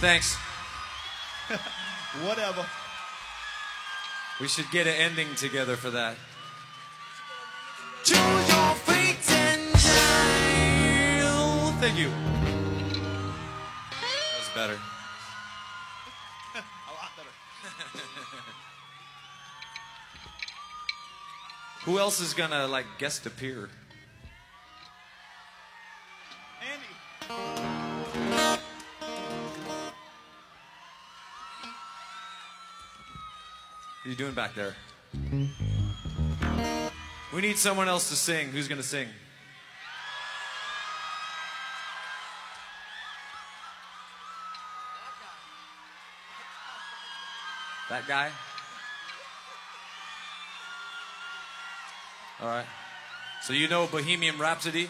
Thanks. Whatever. We should get an ending together for that. Choose your fate and child. Thank you. That was better. A lot better. Who else is gonna, like, guest appear? Andy. What are you doing back there? We need someone else to sing. Who's gonna sing? That guy? All right. So you know Bohemian Rhapsody?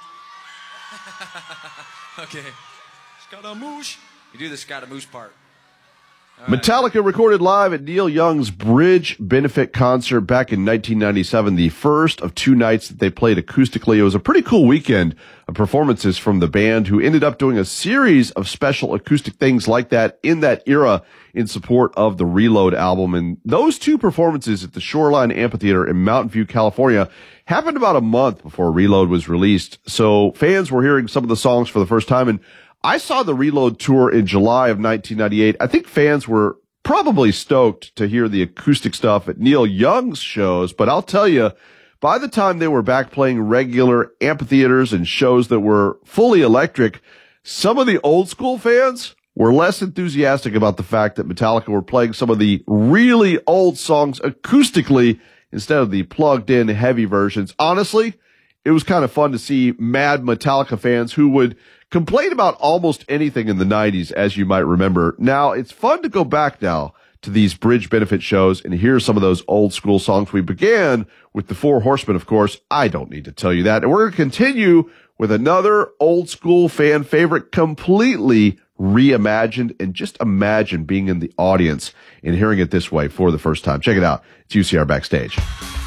Okay. Scaramouche. You do the Scaramouche part. All right. Metallica recorded live at Neil Young's Bridge benefit concert back in 1997, the first of two nights that they played acoustically. It was a pretty cool weekend of performances from the band, who ended up doing a series of special acoustic things like that in that era in support of the Reload album. And those two performances at the Shoreline Amphitheater in Mountain View, California, happened about a month before Reload was released. So fans were hearing some of the songs for the first time. And I saw the Reload tour in July of 1998. I think fans were probably stoked to hear the acoustic stuff at Neil Young's shows, but I'll tell you, by the time they were back playing regular amphitheaters and shows that were fully electric, some of the old school fans were less enthusiastic about the fact that Metallica were playing some of the really old songs acoustically instead of the plugged in heavy versions. Honestly, it was kind of fun to see mad Metallica fans who would complain about almost anything in the 90s, as you might remember. Now, it's fun to go back now to these Bridge benefit shows and hear some of those old school songs. We began with the Four Horsemen, of course. I don't need to tell you that. And we're going to continue with another old school fan favorite, completely reimagined. And just imagine being in the audience and hearing it this way for the first time. Check it out. It's UCR Backstage.